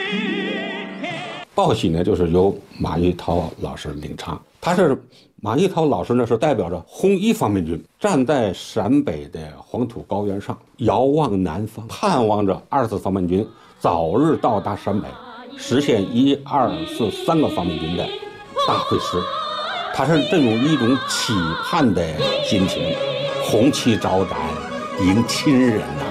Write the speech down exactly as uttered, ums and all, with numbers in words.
报喜呢，就是由马玉涛老师领唱。他是马玉涛老师呢，是代表着红一方面军站在陕北的黄土高原上，遥望南方，盼望着二四方面军早日到达陕北，实现一二四三个方面军的大会师。他是这种一种期盼的心情，红旗招展，迎亲人呐、啊。